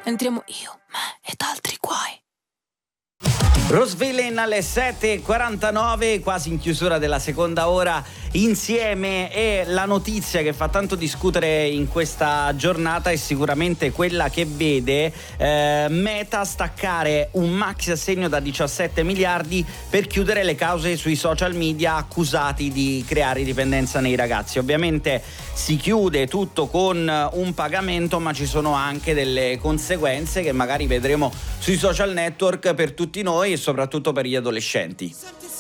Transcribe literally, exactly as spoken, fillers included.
entriamo io, me ed altri guai. Rosvillain alle sette e quarantanove, quasi in chiusura della seconda ora insieme, e la notizia che fa tanto discutere in questa giornata è sicuramente quella che vede eh, Meta staccare un maxi assegno da diciassette miliardi per chiudere le cause sui social media accusati di creare dipendenza nei ragazzi. Ovviamente si chiude tutto con un pagamento, ma ci sono anche delle conseguenze che magari vedremo sui social network per tutti noi e soprattutto per gli adolescenti.